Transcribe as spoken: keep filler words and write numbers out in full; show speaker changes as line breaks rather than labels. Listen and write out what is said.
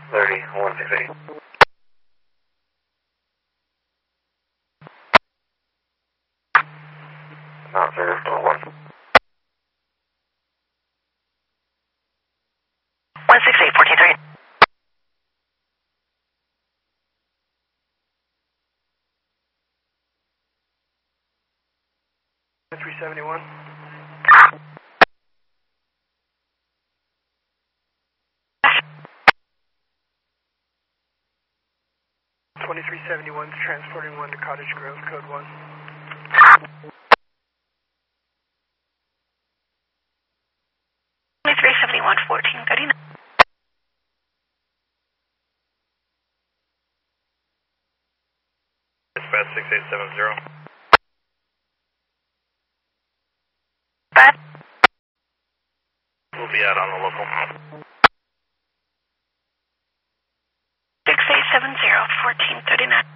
thirty, one six eight. Not service to one.
one six eight, fourteen three.
three seventy-one. twenty-three seventy-one, transporting one to Cottage Grove, code one.
twenty-three seventy-one, fourteen thirty-nine.
Dispatch six eight seven zero.
Bad.
We'll be out on the local.
six eight seven zero, fourteen thirty-nine.